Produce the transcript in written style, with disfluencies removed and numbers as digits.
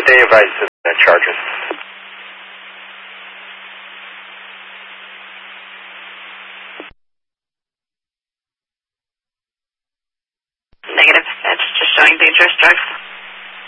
Stay advised to the charges. Negative. It's just showing dangerous drugs.